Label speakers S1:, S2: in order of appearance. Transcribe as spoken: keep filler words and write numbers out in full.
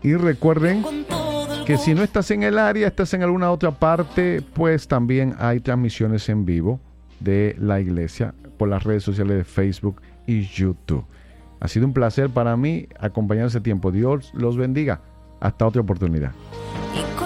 S1: Y recuerden que si no estás en el área, estás en alguna otra parte, pues también hay transmisiones en vivo de la iglesia por las redes sociales de Facebook y YouTube. Ha sido un placer para mí acompañar ese tiempo. Dios los bendiga. Hasta otra oportunidad.